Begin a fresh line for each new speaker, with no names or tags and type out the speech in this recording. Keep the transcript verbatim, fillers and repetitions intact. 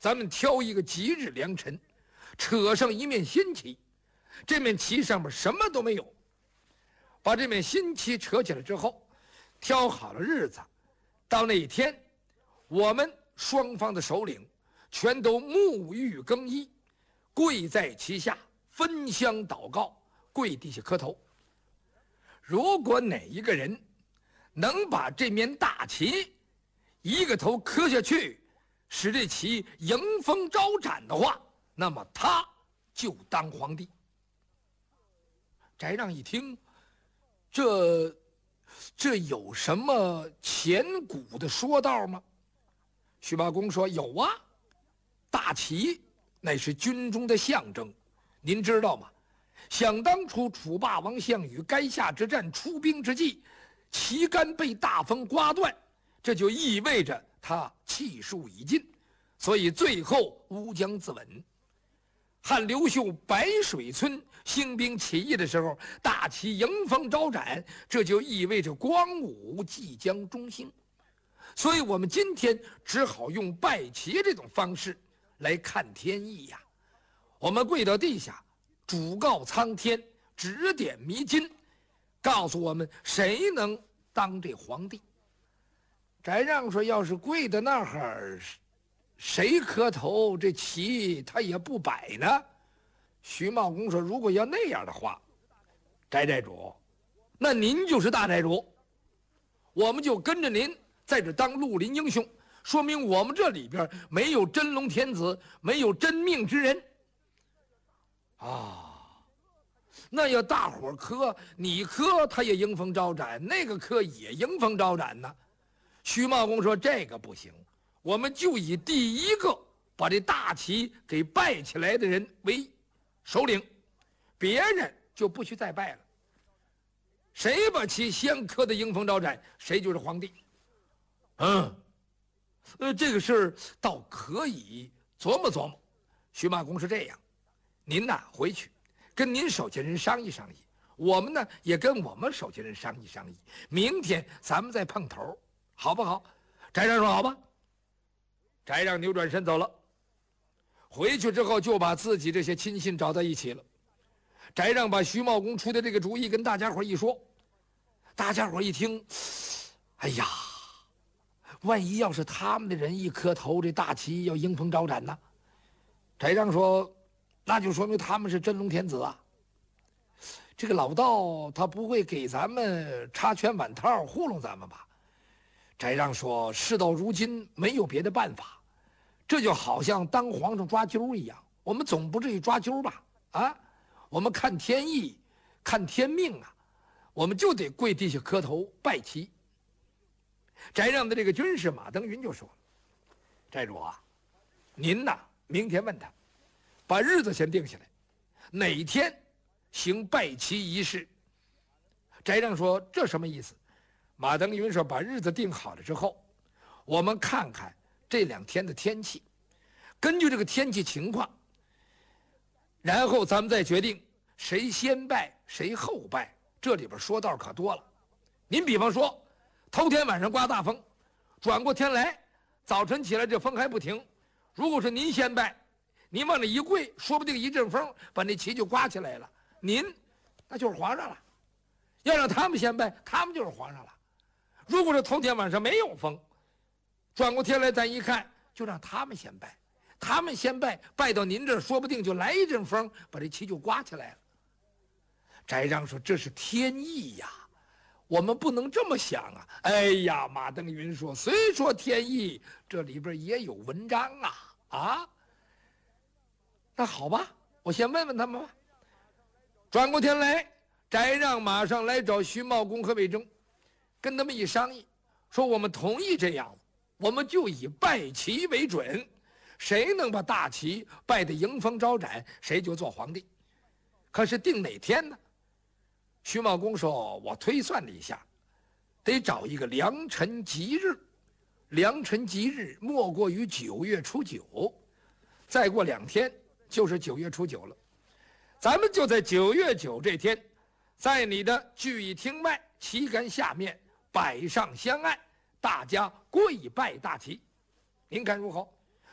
咱们挑一个吉日良辰，扯上一面新旗，这面旗上面什么都没有。把这面新旗扯起来之后，挑好了日子，到那一天，我们双方的首领全都沐浴更衣，跪在旗下分香祷告，跪地下磕头。如果哪一个人能把这面大旗一个头磕下去，使这旗迎风招展的话，那么他就当皇帝。翟让一听，这这有什么前古的说道吗？徐茂公说有啊，大旗乃是军中的象征，您知道吗？想当初楚霸王项羽垓下之战出兵之际，旗杆被大风刮断，这就意味着他气数已尽，所以最后乌江自刎。汉刘秀白水村兴兵起义的时候，大旗迎风招展，这就意味着光武即将中兴。所以我们今天只好用拜旗这种方式来看天意呀。我们跪到地下，主告苍天，指点迷津，告诉我们谁能当这皇帝。翟让说，要是跪在那儿，谁磕头，这旗他也不摆呢。徐茂公说，如果要那样的话，翟寨主，那您就是大寨主，我们就跟着您在这当绿林英雄，说明我们这里边没有真龙天子，没有真命之人啊。那要大伙儿磕，你磕他也迎风招展，那个磕也迎风招展呢。徐茂公说，这个不行，我们就以第一个把这大旗给拜起来的人为首领，别人就不许再拜了。谁把旗先磕的迎风招展，谁就是皇帝。嗯，呃，这个事儿倒可以琢磨琢磨。徐茂公是这样，您呐回去跟您手下人商议商议，我们呢也跟我们手下人商议商议，明天咱们再碰头，好不好？翟让说好吧。翟让扭转身走了，回去之后就把自己这些亲信找到一起了。翟让把徐茂公出的这个主意跟大家伙一说，大家伙一听，哎呀，万一要是他们的人一磕头，这大旗要迎风招展呢？翟让说，那就说明他们是真龙天子啊。这个老道他不会给咱们插拳挽套糊弄咱们吧？翟让说，事到如今没有别的办法，这就好像当皇上抓阄一样，我们总不至于抓阄吧？啊，我们看天意，看天命啊，我们就得跪地下磕头拜旗。翟让的这个军士马登云就说，寨主啊，您呐明天问他，把日子先定下来，哪天行拜旗仪式。翟让说，这什么意思？马登云说，把日子定好了之后，我们看看这两天的天气，根据这个天气情况，然后咱们再决定谁先拜谁后拜。这里边说道可多了。您比方说，头天晚上刮大风，转过天来，早晨起来这风还不停，如果是您先拜，您往那一跪，说不定一阵风把那旗就刮起来了，您那就是皇上了。要让他们先拜，他们就是皇上了。如果是头天晚上没有风，转过天来咱一看，就让他们先拜，他们先拜，拜到您这儿，说不定就来一阵风，把这旗就刮起来了。翟让说，这是天意呀，我们不能这么想啊。哎呀，马登云说，虽说天意，这里边也有文章啊啊。那好吧，我先问问他们吧。转过天来，翟让马上来找徐茂公和魏征，跟他们一商议，说我们同意这样，我们就以拜旗为准，谁能把大旗拜得迎风招展，谁就做皇帝。可是定哪天呢？徐茂公说，我推算了一下，得找一个良辰吉日，良辰吉日莫过于九月初九，再过两天就是九月初九了。咱们就在九月九这天，在你的聚义厅外旗杆下面摆上香案，大家跪拜大旗，您看如何？